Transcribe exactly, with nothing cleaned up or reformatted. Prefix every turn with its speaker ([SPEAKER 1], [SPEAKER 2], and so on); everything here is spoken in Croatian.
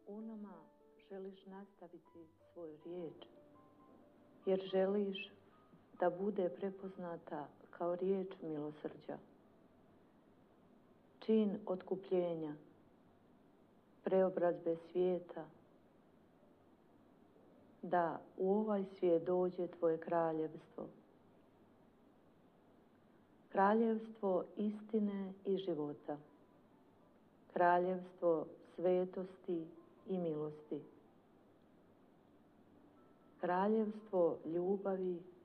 [SPEAKER 1] u nama želiš nastaviti svoju riječ, jer želiš da bude prepoznata kao riječ milosrđa, čin otkupljenja, preobrazbe svijeta, da u ovaj svijet dođe tvoje kraljevstvo, kraljevstvo istine i života, kraljevstvo svetosti i milosti, kraljevstvo ljubavi